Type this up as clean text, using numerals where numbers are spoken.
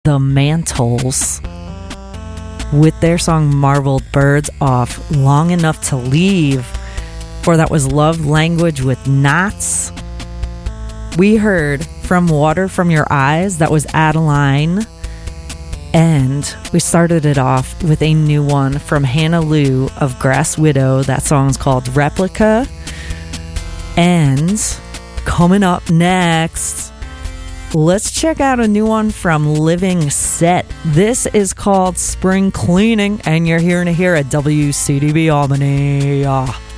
The Mantles with their song Marbled Birds off Long Enough to Leave. Before that was Love Language with Knots. We heard From Water From Your Eyes, that was Adeline. And we started it off with a new one from Hannah Lou of Grass Widow. That song's called Replica. And coming up next, let's check out a new one from Living Set. This is called Spring Cleaning, and you're here to hear at WCDB Albany.